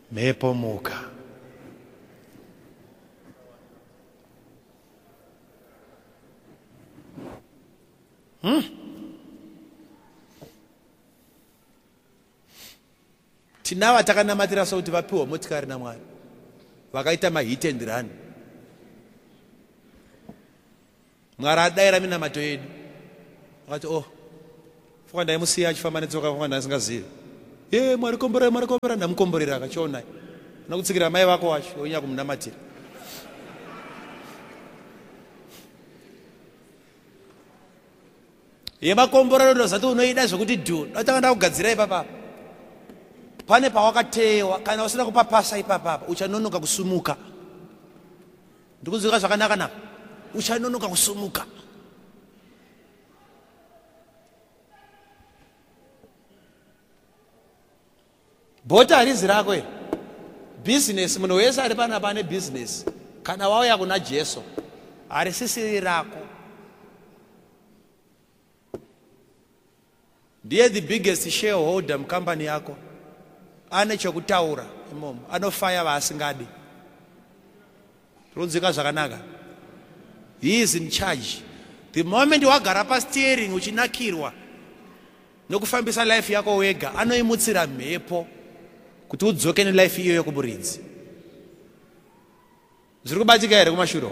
mhepo muka. Tinava takanamatira sauti vapiwa motikari naMwari vakaita mahit and run. Mwari adaira minamato yedu akati fuka ndaimusiya achifamba netsoka fuka ndasingazivi. Mwari komborera, Mwari komborera, ndamukomborera akachiona nokutsikira mai vako wacho onya kumunamatira. Yemakomborero ndozati unoida zvokuti ndatanga kugadzira ipapa. Pane pawakatewa kana usina kupapasa ipapa uchanonoka kusumuka. Ndikuziva zvakanaka naka. Uchanonoka kusumuka. Bota harizi rako iri. Business munhu wese ari panapa ane business. Kana wauya kuna Jesu harisisiri rako. Ndiye the biggest shareholder mucompany yako. Ane chokutaura imomo, anofaya vaasingadi. Runzika zvakanaka. He is in charge. The moment wagara pasteering uchinakirwa nokufambisa life yako wega, anoimutsira mhepo kuti udzoke nelife iyo yokuburidzi. Zviri kubatika here kumashure?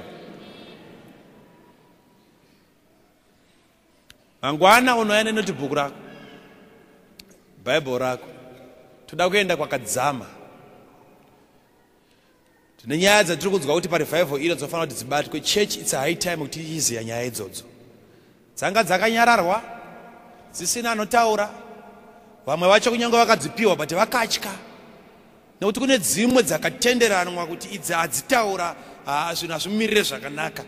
Mangwana unoya nenotebook rako, Bible rako, toda kuenda kwakadzama. Tine nyaya dzatiri kunzwa kuti parevival ino dzofanira kuti dzibatwe. Church it's a high time kuti iziya nyaya idzodzo. Dzanga dzakanyararwa, dzisina anotaura. Vamwe vacho kunyange vakadzipiwa but vakatya. Nekuti kune dzimwe dzakatenderanwa kuti idzi hadzitaura zvinhu hazvimirire zvakanaka.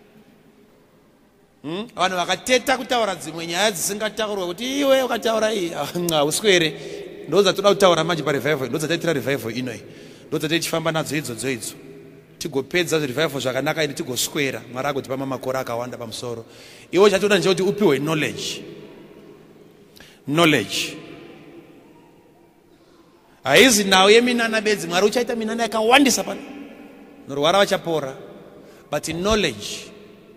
Vanhu vakateta kutaura dzimwe nyaya dzisingataurwe kuti iwe ukataura iyi uswere. Ndodzatoda kutaura manje parevival, ndodzataitira revival ino iyi. Ndodzatichifamba nadzo idzodzo idzo. Tigopedza revival zvakanaka ine tigoswera. Mwari agotipa makore akawanda pamusoro. Iwe chatoda nje kuti upiwe knowledge. Knowledge. Haizi nawo yeminana bedzi, Mwari uchaita minana yakawandisa pano. Norwara vachapora. But knowledge.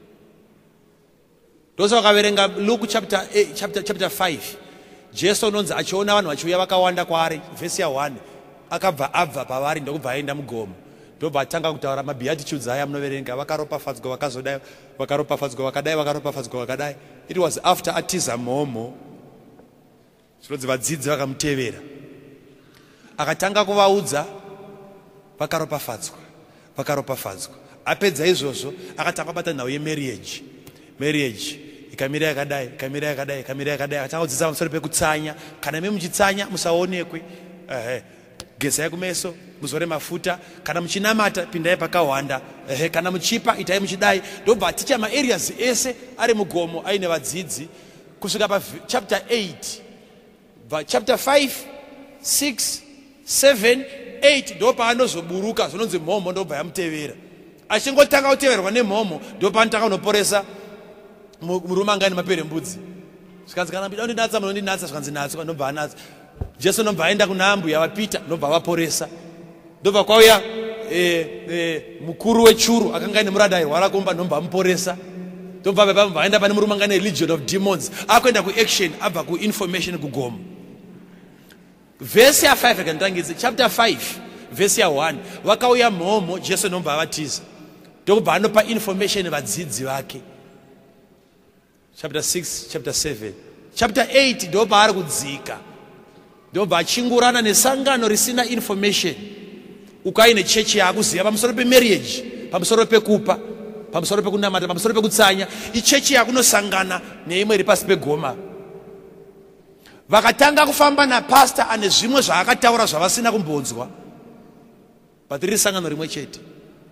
Ndozo wakaverenga Luke chapter 5. Jesu unonzi achiona vanhu vachiuya vakawanda kwaari, verse 1. Akabva abva pavari ndokubva aenda mugomo. Ndobva atanga kutaura mabeatitudes aya munoverenga, vakaropafadzwa vakazodai, vakaropafadzwa vakadai, vakaropafadzwa vakadai. It was after atiza mhomo. Zvinonzi vadzidzi vakamutevera. Akatanga kuvaudza vakaropafadzwa, vakaropafadzwa. Apedza izvozvo akatanga kubata nhau yemarriage. Marriage ikamira yakadai, ikamira yakadai, ikamira yakadai. Akatanga kudzidzisa pamusoro pekutsanya. Kana muchitsanya musaonekwe. Gezai kumeso, muzore mafuta. Kana muchinamata pindai pakawanda. Kana muchipa itai muchidai. Ndobva aticha maareas ese ari mugomo aine vadzidzi kusvika pa chapter 8. Chapter 5, 6, 7, 8 ndopa anozoburuka zvinonzi mhomo ndobva yamutevera. Achingotanga kuteverwa nemhomo ndopa anotanga kunoporesa murume angani maperembudzi. Zvikanzi kana mbida undinatsa munondinatsa, zvikanzi natsa ndobva anatsa. Jesu ndobva aenda kuna ambuya vapita ndobva vaporesa. Ndobva kwauya mukuru wechuru akanga ane murada airwara kumba ndobva amuporesa. Ndobva baba aenda pane murume angane legion of demons. Akuenda kuaction abva kuinformation kugomo. Verse 5 akandangidza chapter 5 verse 1. Vakauya mhomo Jesu ndobva avatiza. Ndobva anopa information vadzidzi vake. Chapter 6, chapter 7. Chapter 8 ndobva ari kudzika. Ndobva achingurana nesangano risina information. Ukaine chechi yakuziva pamusoro pemarriage, pamusoro pekupa, pamusoro pekunamata, pamusoro pekutsanya. Ichechi yakunosangana neimwe iri pasi pegoma. Vakatanga kufamba napastor ane zvimwe zvaakataura zvavasina kumbonzwa. But riri sangano rimwe chete.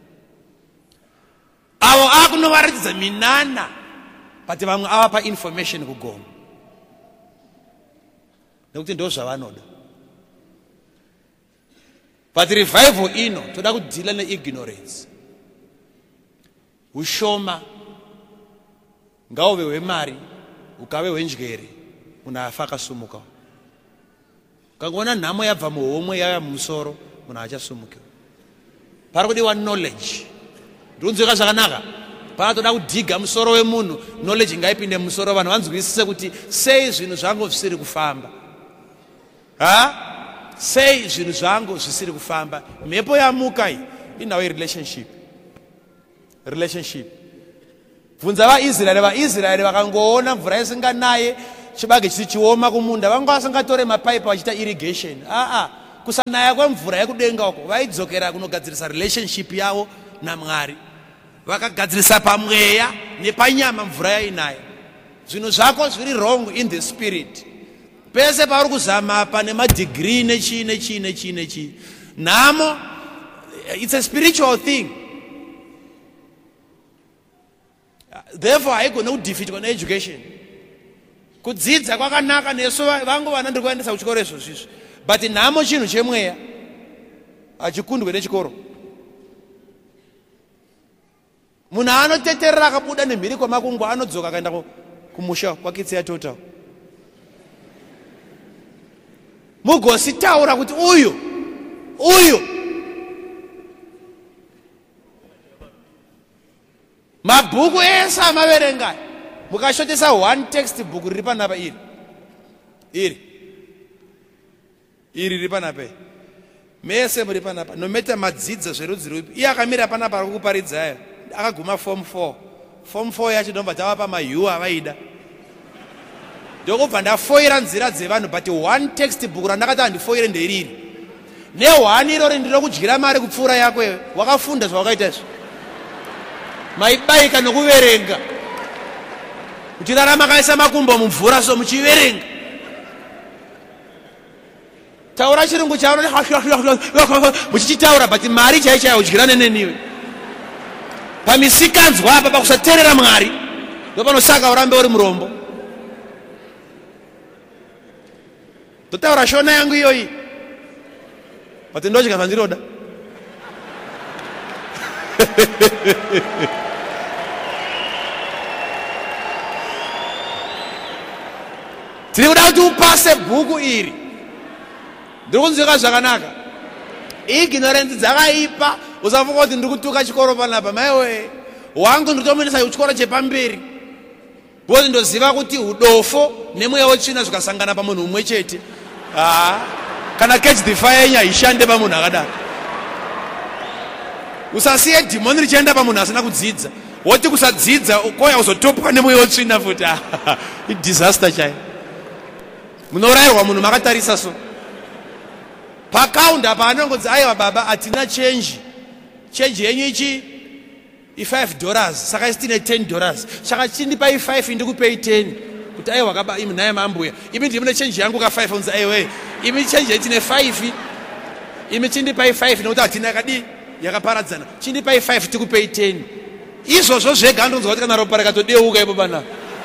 Avo akunovaratidza minana. But vamwe avapa information kugomo. Nekuti ndo zvavanoda. But revival ino toda kudhila neignorance. Ushoma ngauve hwemari ukave hwenjere munhu afa akasumuka. Ukangona nhamo yabva muhomwe yaya mumusoro munhu haachasumukiwi. Pari kudiwa knowledge. Ndunzwika zvakanaka. Panotoda kudhiga musoro wemunhu, knowledge ngaipinde musoro, vanhu vanzwisise kuti sei zvinhu zvangu zvisiri kufamba. Sei zvinhu zvangu zvisiri kufamba. Mhepo yamuka iyi inawo relationship. Bvunza vaIsraeri vakangoona mvura isinganaye, chibage chichioma kumunda, vanga vasingatore mapaipi vachita irrigation. Kusanaya kwemvura yekudenga uko vaidzokera kunogadzirisa relationship yavo naMwari. Vakagadzirisa pamweya nepanyama mvura yainaya. Zvinhu zvako zviri wrong in the spirit. Pese pauri kuzama pane madegree nechi. Namo, it's a spiritual thing. Therefore, haigona kudefeatwa needucation. Kudzidza kwakanaka nesu vangu vana ndiri kuendesa kuchikoro izvozvo. But namo chinhu chemweya hachikundwe nechikoro. Munhu anoteterera akabuda nemhiri kwamakungwa anodzoka akaenda kumusha kwakitsi yatotawo. Mugositaura kuti uyu mabhuku ese amaverenga mukashotesa one textbook riri panapa iri riri panapa mese muri panapa nometa madzidza zverudzi rupi. Iye akamira panapa ari kuparidzayo akaguma form 4 yacho ndomba tava pamayu avaida. Ndokubva ndafoira nzira dzevanhu, but one textbook randakati handifoire nderiri. Ne1 irori ndiro kudyira mari kupfuura yako iwe. Wakafunda zvawakaita izvo. Maibaika nokuverenga. Muchirarama makaisa makumbo mumvura so muchiverenga. Taura chirungu chavo muchichitaura, but mari chaichaya udyira neneniwe. Pamisikanzwa apa pakusateerera Mwari ndopanosaka urambe uri murombo. Totaura shona yangu iyoyi, but ndochika zvandiroda. Tiri kuda kuti upase bhuku iri. Ndiri kunzwika zvakanaka. Ignorance dzakaipa. Usafunga kuti ndiri kutuka chikoro panapa. Maiwe wangu nditomuendesa kuchikoro chepamberi. Bozi ndoziva kuti udofo nemweya wetsvina zvikasangana pamunhu umwe chete. Kana catch the fire haishande pamunhu akadaro. Usasiye demon richienda pamunhu asina kudzidza. Woti kusadzidza koya uzotopwa nemweya wetsvina futi. Disaster chai. Munorayirwa munhu makatarisa so. Pakaunda paanongodzi aiwa baba atina change yenyu ichi $5 saka isitine $10 saka chindipai 5 ndikupei 10 kuti aiwa kaba imi naye mambuya imi ndimune change yangu ka 5 unzi aiwe imi change yetine 5 imi chindipai 5 nokuti atina kadi yakaparadzana chindipai 5 tikupei 10 izvozvo zvega ndonzwa kuti kana ropa rakatodeuka ipo bana.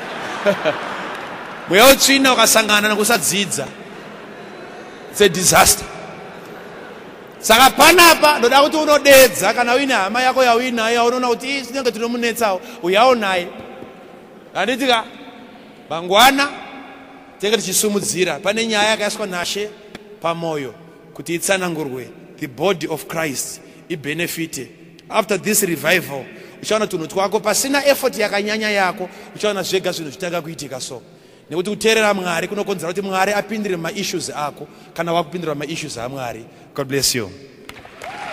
Mweya wetsvina ukasangana nokusadzidza, it's a disaster. Saka panapa ndoda kuti unodedza kana uine hama yako yauinayo unoona kuti tinenge tinomunetsawo uyawo naye. Handitika mangwana tinenge tichisumudzira pane nyaya yakaiswa naShe pamoyo kuti itsanangurwe, the body of Christ ibenefite. After this revival uchaona tunhu twako pasina effort yakanyanya yako, uchaona zvega zvinhu zvitanga kuitika so. Nekuti kuteerera Mwari kunokonzera kuti Mwari apindire maissues ako kana wakupindira maissues aMwari. God bless you.